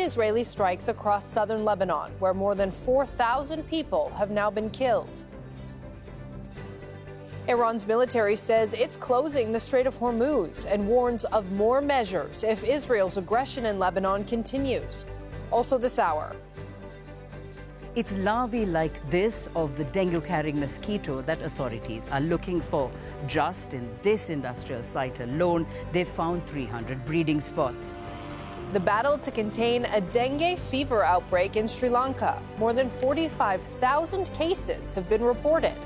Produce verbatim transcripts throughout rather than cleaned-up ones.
Israeli strikes across southern Lebanon, where more than four thousand people have now been killed. Iran's military says it's closing the Strait of Hormuz and warns of more measures if Israel's aggression in Lebanon continues. Also this hour. It's larvae like this of the dengue-carrying mosquito that authorities are looking for. Just in this industrial site alone, they've found three hundred breeding spots. The battle to contain a dengue fever outbreak in Sri Lanka. More than forty-five thousand cases have been reported.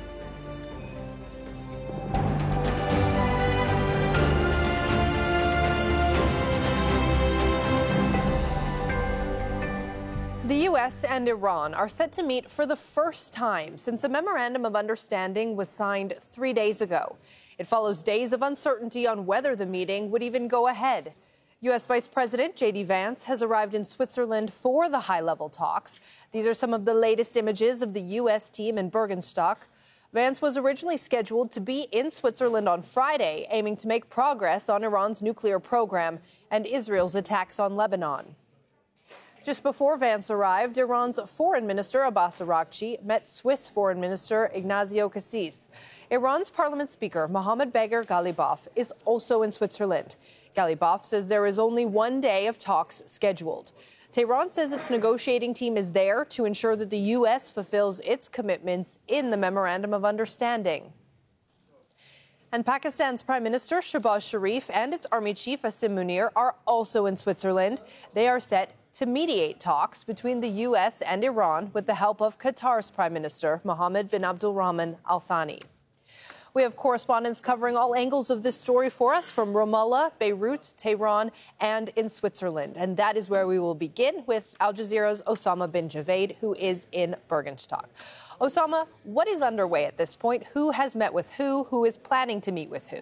The U S and Iran are set to meet for the first time since a memorandum of understanding was signed three days ago. It follows days of uncertainty on whether the meeting would even go ahead. U S Vice President J D Vance has arrived in Switzerland for the high-level talks. These are some of the latest images of the U S team in Bergenstock. Vance was originally scheduled to be in Switzerland on Friday, aiming to make progress on Iran's nuclear program and Israel's attacks on Lebanon. Just before Vance arrived, Iran's Foreign Minister Abbas Araghchi met Swiss Foreign Minister Ignazio Cassis. Iran's Parliament Speaker Mohammad Bagher Ghalibaf is also in Switzerland. Ghalibaf says there is only one day of talks scheduled. Tehran says its negotiating team is there to ensure that the U S fulfills its commitments in the Memorandum of Understanding. And Pakistan's Prime Minister Shehbaz Sharif and its Army Chief Asim Munir are also in Switzerland. They are set to mediate talks between the U S and Iran with the help of Qatar's Prime Minister Mohammed bin Abdulrahman Al Thani. We have correspondents covering all angles of this story for us from Ramallah, Beirut, Tehran, and in Switzerland. And that is where we will begin with Al Jazeera's Osama bin Javed, who is in Bergenstock. Osama, what is underway at this point? Who has met with who? Who is planning to meet with who?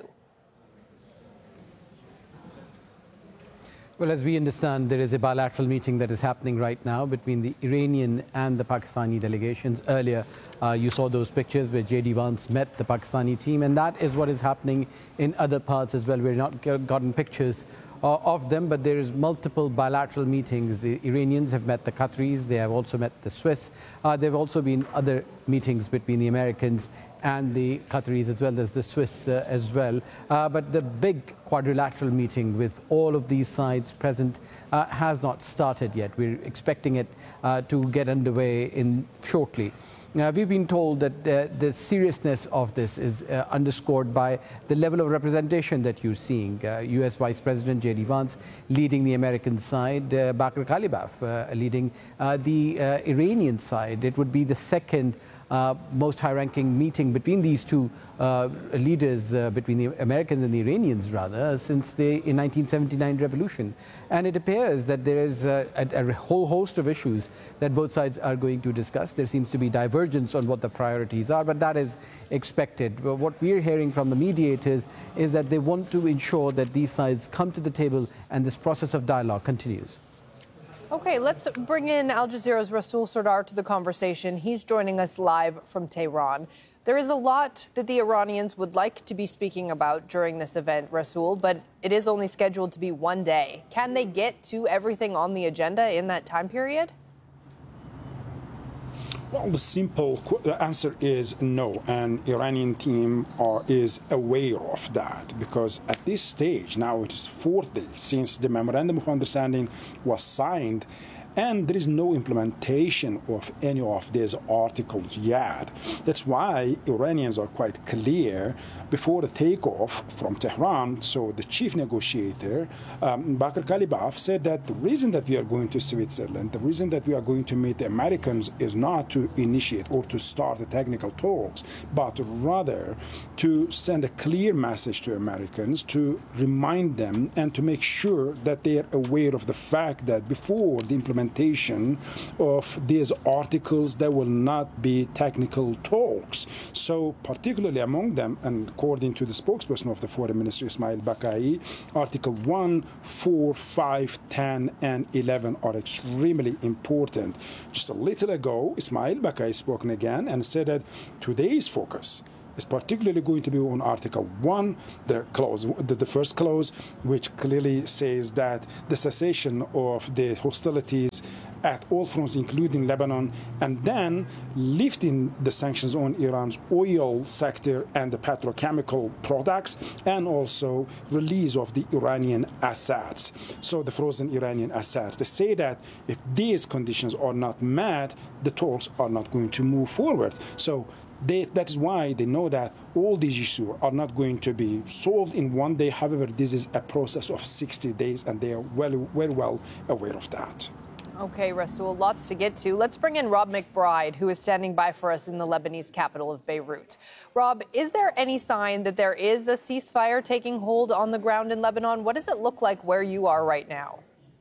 Well, as we understand, there is a bilateral meeting that is happening right now between the Iranian and the Pakistani delegations. Earlier, uh, you saw those pictures where J D Vance met the Pakistani team, and that is what is happening in other parts as well. We've not gotten pictures uh, of them, but there is multiple bilateral meetings. The Iranians have met the Qataris. They have also met the Swiss. Uh, there have also been other meetings between the Americans and the Qataris as well as the Swiss uh, as well. Uh, but the big quadrilateral meeting with all of these sides present uh, has not started yet. We're expecting it uh, to get underway in shortly. Uh, we've been told that uh, the seriousness of this is uh, underscored by the level of representation that you're seeing. Uh, U S Vice President J D Vance leading the American side, uh, Bagher Ghalibaf uh, leading uh, the uh, Iranian side. It would be the second Uh, most high-ranking meeting between these two uh, leaders, uh, between the Americans and the Iranians, rather, since the in nineteen seventy-nine revolution. And it appears that there is a, a, a whole host of issues that both sides are going to discuss. There seems to be divergence on what the priorities are, but that is expected. But what we're hearing from the mediators is that they want to ensure that these sides come to the table and this process of dialogue continues. Okay, let's bring in Al Jazeera's Rasul Sardar to the conversation. He's joining us live from Tehran. There is a lot that the Iranians would like to be speaking about during this event, Rasul, but it is only scheduled to be one day. Can they get to everything on the agenda in that time period? Well, the simple answer is no, and Iranian team are, is aware of that, because at this stage, now it is fourth day since the Memorandum of Understanding was signed, and there is no implementation of any of these articles yet. That's why Iranians are quite clear before the takeoff from Tehran. So the chief negotiator, um, Bagher Ghalibaf, said that the reason that we are going to Switzerland, the reason that we are going to meet the Americans is not to initiate or to start the technical talks, but rather to send a clear message to Americans, to remind them and to make sure that they are aware of the fact that before the implementation of these articles, there will not be technical talks. So particularly among them, and according to the spokesperson of the Foreign Ministry, Ismail Baqai, Article one, four, five, ten, and eleven are extremely important. Just a little ago, Ismail Baqai spoke again and said that today's focus is particularly going to be on Article one, the clause, the, the first clause, which clearly says that the cessation of the hostilities at all fronts, including Lebanon, and then lifting the sanctions on Iran's oil sector and the petrochemical products, and also release of the Iranian assets. So the frozen Iranian assets. They say that if these conditions are not met, the talks are not going to move forward. So They, that is why they know that all these issues are not going to be solved in one day. However, this is a process of sixty days, and they are well, very well aware of that. Okay, Rasool, lots to get to. Let's bring in Rob McBride, who is standing by for us in the Lebanese capital of Beirut. Rob, is there any sign that there is a ceasefire taking hold on the ground in Lebanon? What does it look like where you are right now?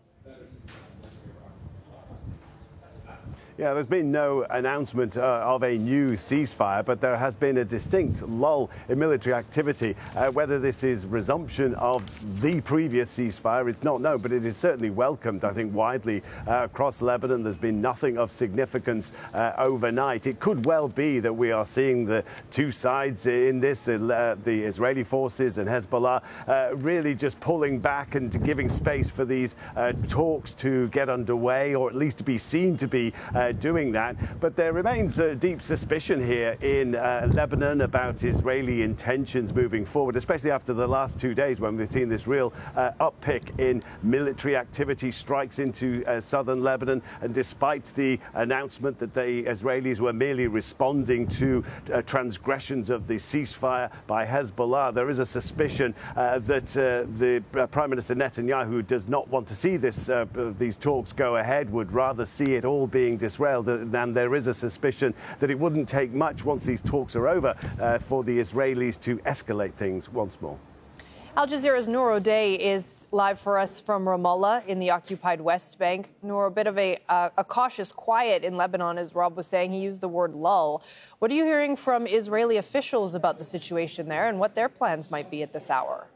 Yeah, there's been no announcement uh, of a new ceasefire, but there has been a distinct lull in military activity. Uh, whether this is resumption of the previous ceasefire, it's not known, but it is certainly welcomed, I think, widely uh, across Lebanon. There's been nothing of significance uh, overnight. It could well be that we are seeing the two sides in this, the, uh, the Israeli forces and Hezbollah, uh, really just pulling back and giving space for these uh, talks to get underway, or at least to be seen to be uh, doing that. But there remains a deep suspicion here in uh, Lebanon about Israeli intentions moving forward, especially after the last two days when we've seen this real uh, uptick in military activity, strikes into uh, southern Lebanon. And despite the announcement that the Israelis were merely responding to uh, transgressions of the ceasefire by Hezbollah, there is a suspicion uh, that uh, the uh, Prime Minister Netanyahu does not want to see this, uh, these talks go ahead, would rather see it all being disrupted. Then there is a suspicion that it wouldn't take much once these talks are over uh, for the Israelis to escalate things once more. Al Jazeera's Noor O'Day is live for us from Ramallah in the occupied West Bank. Noor, a bit of a, uh, a cautious quiet in Lebanon, as Rob was saying. He used the word lull. What are you hearing from Israeli officials about the situation there and what their plans might be at this hour?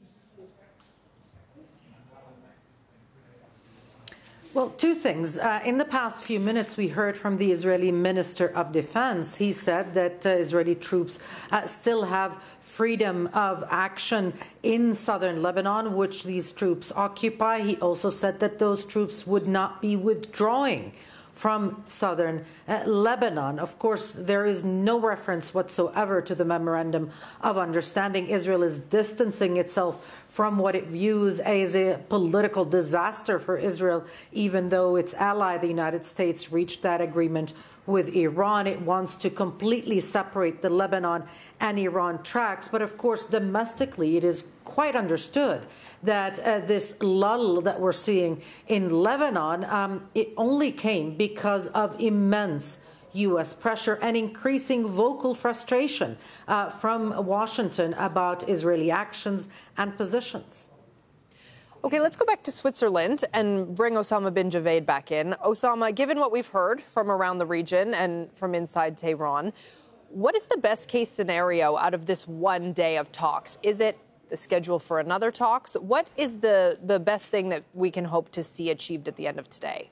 Well, two things. Uh, in the past few minutes, we heard from the Israeli Minister of Defense. He said that uh, Israeli troops uh, still have freedom of action in southern Lebanon, which these troops occupy. He also said that those troops would not be withdrawing from southern uh, Lebanon. Of course, there is no reference whatsoever to the Memorandum of Understanding. Israel is distancing itself from what it views as a political disaster for Israel, even though its ally, the United States, reached that agreement with Iran. It wants to completely separate the Lebanon and Iran tracks. But of course, domestically, it is quite understood that uh, this lull that we're seeing in Lebanon, um, it only came because of immense U S pressure and increasing vocal frustration uh, from Washington about Israeli actions and positions. Okay, let's go back to Switzerland and bring Osama bin Javed back in. Osama, given what we've heard from around the region and from inside Tehran, what is the best case scenario out of this one day of talks? Is it the schedule for another talks? What is the, the best thing that we can hope to see achieved at the end of today?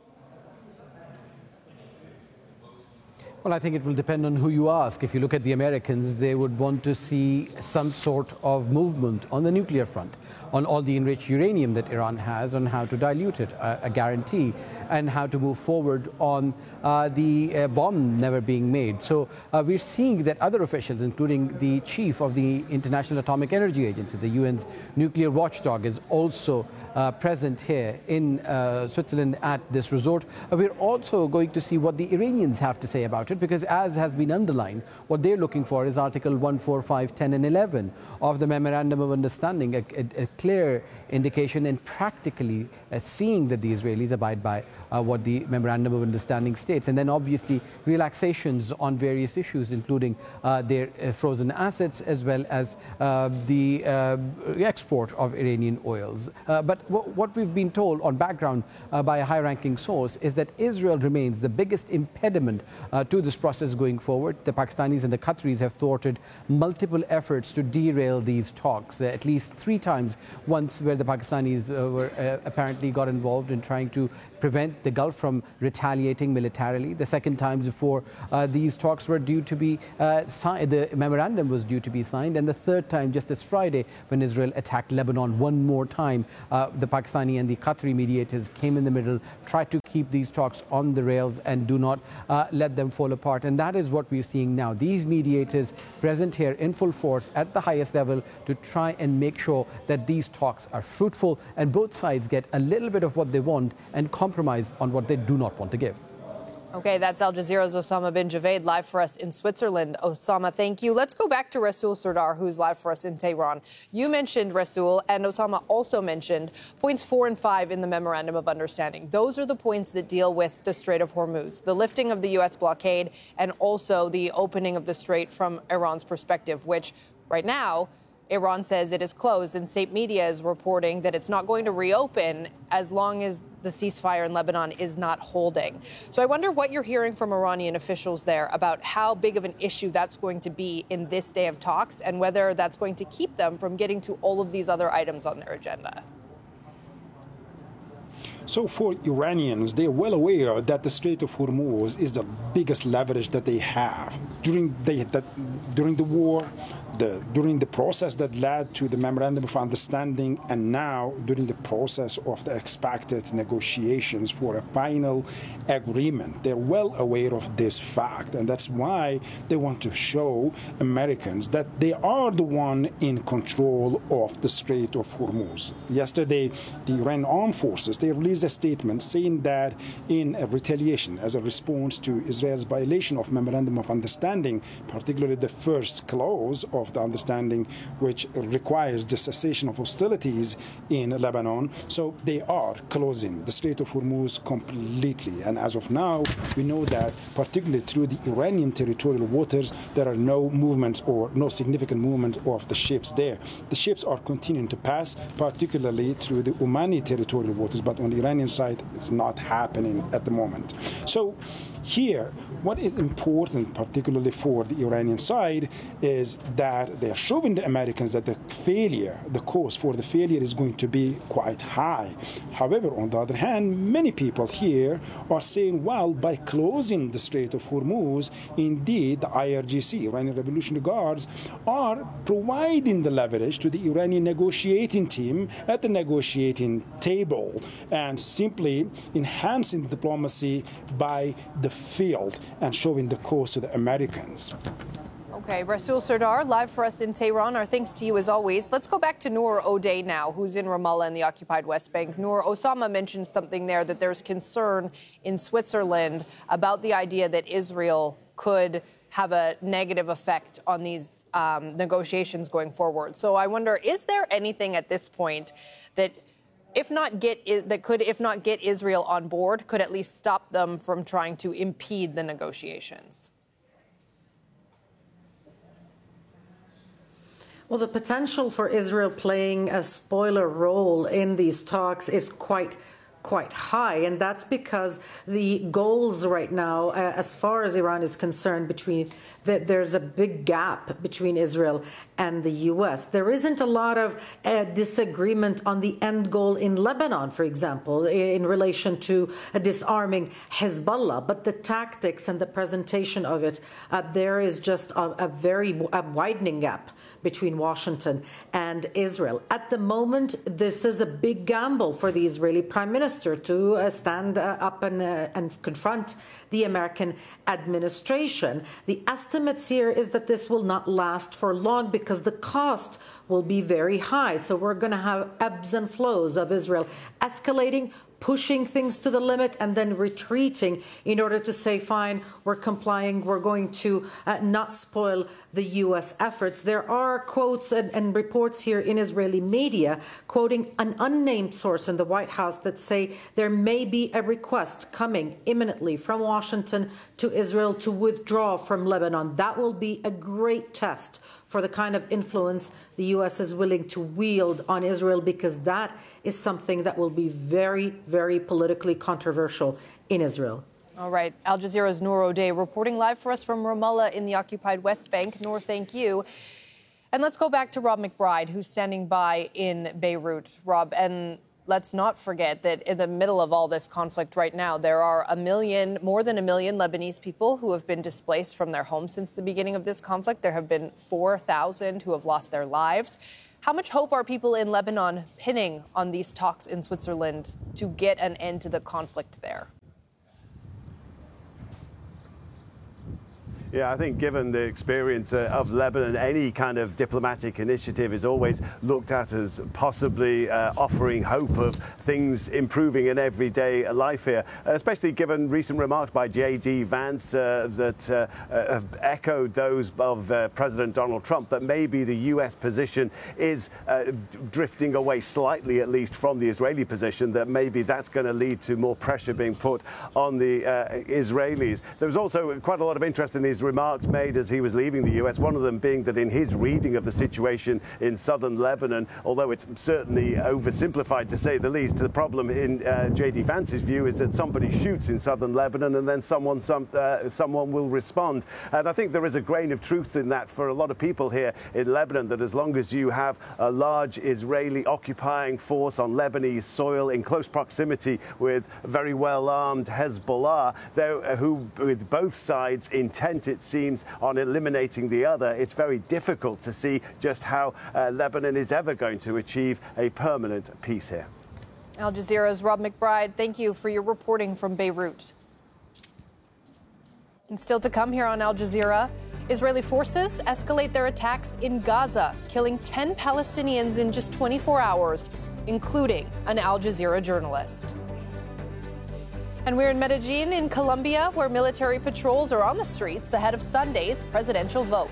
Well, I think it will depend on who you ask. If you look at the Americans, they would want to see some sort of movement on the nuclear front, on all the enriched uranium that Iran has, on how to dilute it, a, a guarantee, and how to move forward on uh, the uh, bomb never being made. So uh, we're seeing that other officials, including the chief of the International Atomic Energy Agency, the U N's nuclear watchdog, is also uh, present here in uh, Switzerland at this resort. Uh, we're also going to see what the Iranians have to say about it, because as has been underlined, what they're looking for is Article one, four, five, ten, and eleven of the Memorandum of Understanding, a, a, a clear indication and practically uh, seeing that the Israelis abide by uh, what the Memorandum of Understanding states. And then obviously relaxations on various issues, including uh, their uh, frozen assets as well as uh, the uh, export of Iranian oils. Uh, but w- what we've been told on background uh, by a high-ranking source is that Israel remains the biggest impediment uh, to to this process going forward. The Pakistanis and the Qataris have thwarted multiple efforts to derail these talks, uh, at least three times, once where the Pakistanis uh, were uh, apparently got involved in trying to prevent the Gulf from retaliating militarily. The second time before uh, these talks were due to be uh, signed, the memorandum was due to be signed, and the third time just this Friday when Israel attacked Lebanon one more time. Uh, the Pakistani and the Qatari mediators came in the middle, tried to keep these talks on the rails and do not uh, let them fall apart. And that is what we're seeing now. These mediators present here in full force at the highest level to try and make sure that these talks are fruitful and both sides get a little bit of what they want and compromise on what they do not want to give. Okay, that's Al Jazeera's Osama bin Javed live for us in Switzerland. Osama, thank you. Let's go back to Rasul Sardar, who's live for us in Tehran. You mentioned, Rasul, and Osama also mentioned points four and five in the Memorandum of Understanding. Those are the points that deal with the Strait of Hormuz, the lifting of the U S blockade, and also the opening of the strait from Iran's perspective, which right now Iran says it is closed, and state media is reporting that it's not going to reopen as long as the ceasefire in Lebanon is not holding. So I wonder what you're hearing from Iranian officials there about how big of an issue that's going to be in this day of talks and whether that's going to keep them from getting to all of these other items on their agenda. So for Iranians, they're well aware that the Strait of Hormuz is the biggest leverage that they have. During the, that, during the war, The, during the process that led to the Memorandum of Understanding, and now during the process of the expected negotiations for a final agreement. They're well aware of this fact, and that's why they want to show Americans that they are the one in control of the Strait of Hormuz. Yesterday, the Iran Armed Forces, they released a statement saying that in a retaliation as a response to Israel's violation of Memorandum of Understanding, particularly the first clause of the understanding, which requires the cessation of hostilities in Lebanon. So they are closing the Strait of Hormuz completely. And as of now, we know that particularly through the Iranian territorial waters, there are no movements or no significant movement of the ships there. The ships are continuing to pass, particularly through the Omani territorial waters, but on the Iranian side, it's not happening at the moment. So here, what is important, particularly for the Iranian side, is that they are showing the Americans that the failure, the cost for the failure is going to be quite high. However, on the other hand, many people here are saying, well, by closing the Strait of Hormuz, indeed, the I R G C, Iranian Revolutionary Guards, are providing the leverage to the Iranian negotiating team at the negotiating table and simply enhancing diplomacy by the field and showing the course to the Americans. Okay, Rasul Sardar, live for us in Tehran. Our thanks to you as always. Let's go back to Noor O'Day now, who's in Ramallah in the occupied West Bank. Noor, Osama mentioned something there, that there's concern in Switzerland about the idea that Israel could have a negative effect on these um, negotiations going forward. So I wonder, is there anything at this point that If not get that could, if not get Israel on board, could at least stop them from trying to impede the negotiations? Well, the potential for Israel playing a spoiler role in these talks is quite quite high, and that's because the goals right now, uh, as far as Iran is concerned, between that there's a big gap between Israel and the U S. There isn't a lot of uh, disagreement on the end goal in Lebanon, for example, in relation to uh, disarming Hezbollah, but the tactics and the presentation of it, uh, there is just a, a very a widening gap between Washington and Israel. At the moment, this is a big gamble for the Israeli Prime Minister to uh, stand uh, up and, uh, and confront the American administration. The estimates here is that this will not last for long because the cost will be very high. So we're going to have ebbs and flows of Israel escalating, pushing things to the limit, and then retreating in order to say, fine, we're complying, we're going to uh, not spoil the U S efforts. There are quotes and, and reports here in Israeli media quoting an unnamed source in the White House that say there may be a request coming imminently from Washington to Israel to withdraw from Lebanon. That will be a great test for the kind of influence the U S is willing to wield on Israel, because that is something that will be very, very politically controversial in Israel. All right. Al Jazeera's Noor O'Day reporting live for us from Ramallah in the occupied West Bank. Noor, thank you. And let's go back to Rob McBride, who's standing by in Beirut. Rob, and let's not forget that in the middle of all this conflict right now, there are a million, more than a million Lebanese people who have been displaced from their homes since the beginning of this conflict. There have been four thousand who have lost their lives. How much hope are people in Lebanon pinning on these talks in Switzerland to get an end to the conflict there? Yeah, I think given the experience uh, of Lebanon, any kind of diplomatic initiative is always looked at as possibly uh, offering hope of things improving in everyday life here, especially given recent remarks by J D Vance uh, that uh, uh, have echoed those of uh, President Donald Trump, that maybe the U S position is uh, drifting away slightly, at least, from the Israeli position, that maybe that's going to lead to more pressure being put on the uh, Israelis. There was also quite a lot of interest in these remarks made as he was leaving the U S, one of them being that in his reading of the situation in southern Lebanon, although it's certainly oversimplified to say the least, the problem in uh, J D Vance's view is that somebody shoots in southern Lebanon and then someone some, uh, someone will respond. And I think there is a grain of truth in that for a lot of people here in Lebanon, that as long as you have a large Israeli occupying force on Lebanese soil in close proximity with very well-armed Hezbollah, uh, who with both sides intent, it seems, on eliminating the other, it's very difficult to see just how uh, Lebanon is ever going to achieve a permanent peace here. Al Jazeera's Rob McBride, thank you for your reporting from Beirut. And still to come here on Al Jazeera, Israeli forces escalate their attacks in Gaza, killing ten Palestinians in just twenty-four hours, including an Al Jazeera journalist. And we're in Medellin in Colombia, where military patrols are on the streets ahead of Sunday's presidential vote.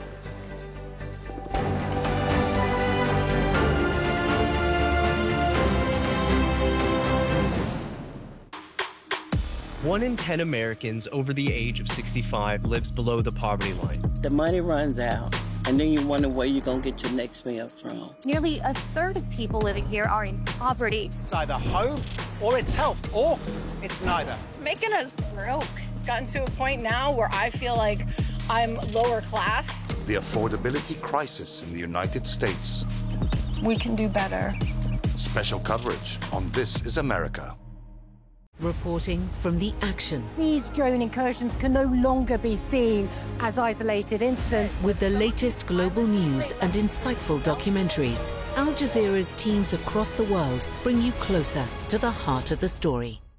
One in ten Americans over the age of sixty-five lives below the poverty line. The money runs out, and then you wonder where you're going to get your next meal from. Nearly a third of people living here are in poverty. It's either home, or it's health, or it's neither. Making us broke. It's gotten to a point now where I feel like I'm lower class. The affordability crisis in the United States. We can do better. Special coverage on This Is America. Reporting from the action. These drone incursions can no longer be seen as isolated incidents. With the latest global news and insightful documentaries, Al Jazeera's teams across the world bring you closer to the heart of the story.